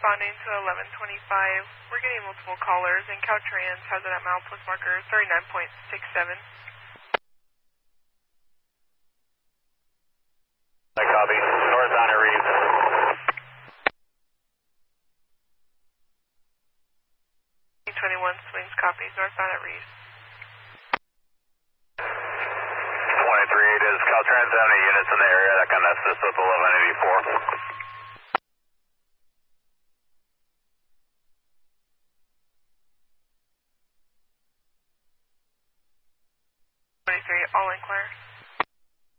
responding to 1125. We're getting multiple callers, and Caltrans has it at milepost marker 39.67. I copy. Northbound at Reeves. 21 swings copies, northbound at Reeves. 23, it is Caltrans. How many units in the area that can assist with 1184? 23, all inquire.